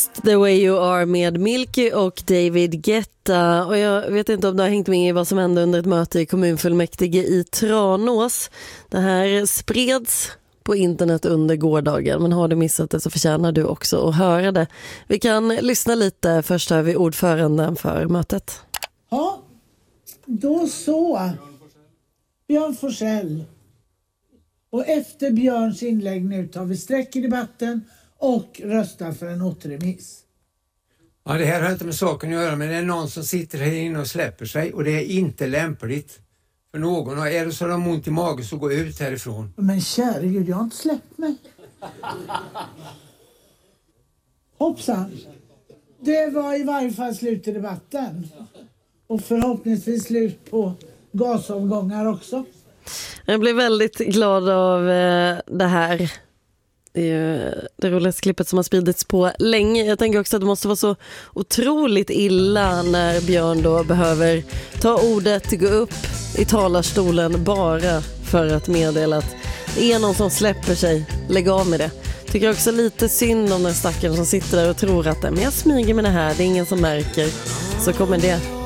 The Way You Are med Milky och David Guetta. Och jag vet inte om du har hängt med i vad som hände under ett möte i kommunfullmäktige i Tranås. Det här spreds på internet under gårdagen, men har du missat det så förtjänar du också att höra det. Vi kan lyssna lite, först hör vi ordföranden för mötet. Ja, då så. Björn Forsell. Och efter Björns inlägg nu tar vi sträck i debatten och röstar för en återremiss. Ja, det här har inte med saken att göra, men det är någon som sitter här inne och släpper sig och det är inte lämpligt för någon. Och är det så de har ont i magen så gå ut härifrån. Men kära Gud, jag har inte släppt mig. Hoppsan. Det var i varje fall slut i debatten. Och förhoppningsvis slut på gasavgångar också. Jag blir väldigt glad av det här. Det är ju det roligaste klippet som har spridits på länge. Jag tänker också att det måste vara så otroligt illa när Björn då behöver ta ordet, gå upp i talarstolen bara för att meddela att det är någon som släpper sig. Lägg av med det. Tycker också lite synd om den stackaren som sitter där och tror att men jag smyger med det här, det är ingen som märker. Så kommer det